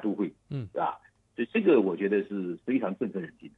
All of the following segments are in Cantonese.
都会，所以这个我觉得是非常振奋人心的。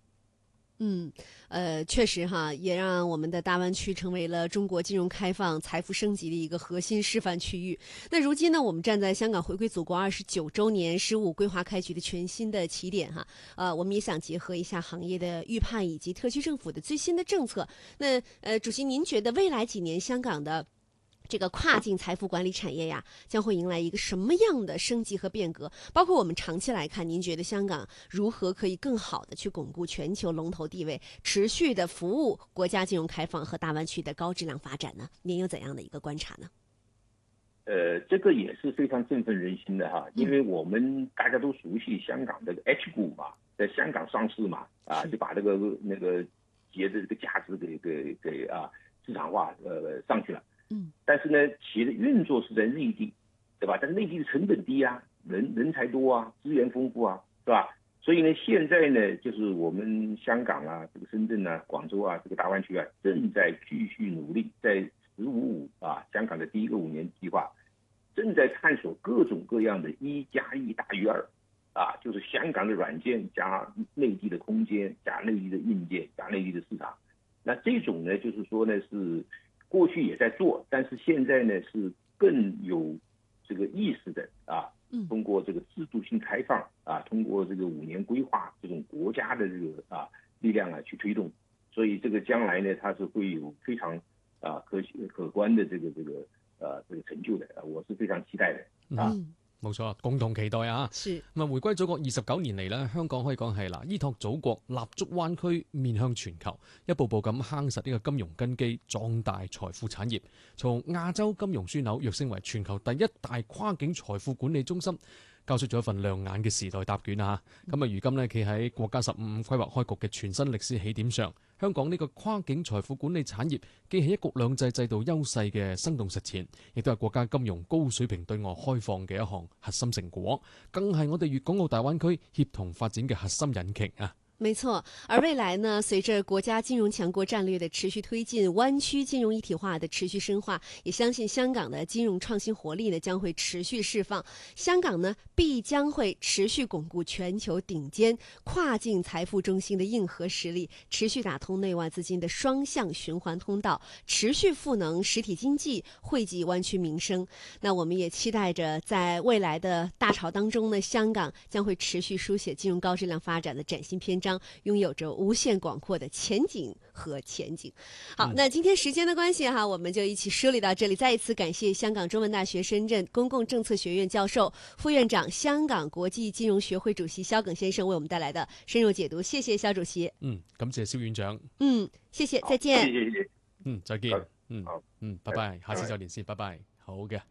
确实哈，也让我们的大湾区成为了中国金融开放、财富升级的一个核心示范区域。那如今呢，我们站在香港回归祖国29周年15规划开局的全新的起点哈，我们也想结合一下行业的预判以及特区政府的最新的政策。那主席，您觉得未来几年香港的这个跨境财富管理产业呀，将会迎来一个什么样的升级和变革？包括我们长期来看，您觉得香港如何可以更好的去巩固全球龙头地位，持续的服务国家金融开放和大湾区的高质量发展呢？您有怎样的一个观察呢？ 这个也是非常振奋人心的哈，因为我们大家都熟悉香港的 H 股嘛，在香港上市嘛，就把那个企业的这个价值给市场化上去了。但是呢，企业的运作是在内地，对吧？但是内地的成本低啊，人才多啊，资源丰富啊，是吧？所以呢，现在呢，就是我们香港啊，这个深圳啊、广州啊，这个大湾区啊，正在继续努力，在15香港的第一个5年计划，正在探索各种各样的1+1大于2，就是香港的软件加内地的空间加内地的硬件加内地的市场。那这种呢，就是说呢是。过去也在做，但是现在呢是更有这个意识的通过这个制度性开放通过这个5年规划这种国家的这个力量去推动，所以这个将来呢它是会有非常可观的这个成就的我是非常期待的冇錯，共同期待啊！咁啊，回歸祖國29年嚟咧，香港可以講係依託祖國，立足灣區，面向全球，一步步咁夯實呢個金融根基，壯大財富產業，從亞洲金融樞紐躍升為全球第一大跨境財富管理中心，交出咗一份亮眼嘅時代答卷啊！咁啊，如今呢，企喺國家15規劃開局嘅全新歷史起點上，香港呢個跨境財富管理產業既係一國兩制制度優勢嘅生動實踐，亦都係國家金融高水平對外開放嘅一項核心成果，更係我哋粵港澳大灣區協同發展嘅核心引擎啊！ 没错，而未来呢，随着国家金融强国战略的持续推进，湾区金融一体化的持续深化，也相信香港的金融创新活力呢将会持续释放。香港呢必将会持续巩固全球顶尖跨境财富中心的硬核实力，持续打通内外资金的双向循环通道，持续赋能实体经济，惠及湾区民生。那我们也期待着在未来的大潮当中呢，香港将会持续书写金融高质量发展的崭新篇章，拥有着无限广阔的前景和前景。好，那今天时间的关系哈，我们就一起梳理到这里。再一次感謝香港中文大學深圳公共政策學院教授、副院長、香港國際金融學會主席蕭耿先生為我們帶來的深入解讀。謝謝蕭主席。 感謝蕭院長。 謝謝，再見。 謝謝。 再見。好，拜拜，下次再連線，拜拜。好嘅。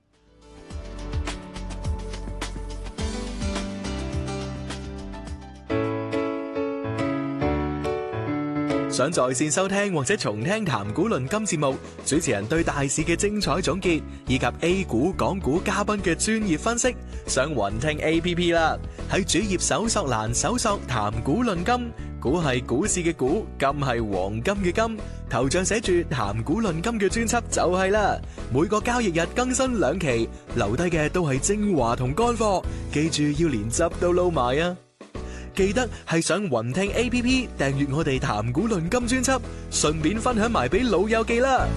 想在線收聽或者重聽談股論金節目，主持人對大市嘅精彩總結，以及 A 股、港股嘉賓嘅專業分析，上雲聽 APP 啦。喺主頁搜索欄搜索談股論金，股係股市嘅股，金係黃金嘅金，頭像寫住談股論金嘅專輯就係啦。每個交易日更新2期，留低嘅都係精華同乾貨，記住要連汁都撈埋啊！記得係上雲聽 APP 訂閱我哋談股論金專輯，順便分享埋俾老友記啦。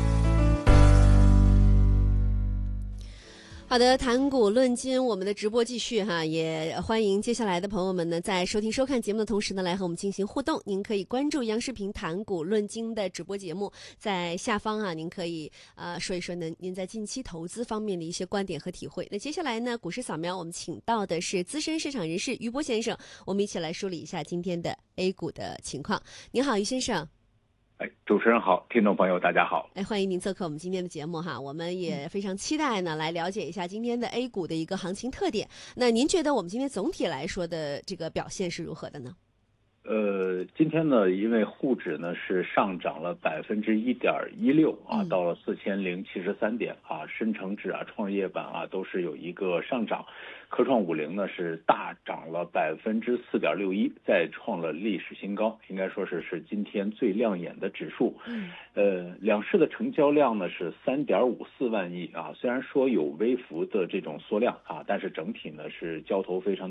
好的，談股論金，我們的直播繼續哈，也歡迎接下來的朋友們呢，在收聽收看節目的同時呢，來和我們進行互動。您可以關注央視頻談股論金的直播節目，在下方啊，您可以說一說呢，您在近期投資方面的一些觀點和體會。那接下來呢，股市掃描，我們請到的是資深市場人士余波先生，我們一起來梳理一下今天的 A 股的情況。您好，余先生。 主持人好，聽眾朋友大家好。 歡迎您做客我們今天的節目哈，我們也非常期待呢，來了解一下今天的 A 股的一個行情特點。那您覺得我們今天總體來說的這個表現是如何的呢？ 今天呢，因為滬指呢是上漲了1.16%到了4073點深成指創業板都是有一個上漲，科創50呢是大漲了4.61%，再創了歷史新高，應該說是今天最亮眼的指數。兩市的成交量呢是3.54萬億雖然說有微幅的這種縮量但是整體呢是交投非常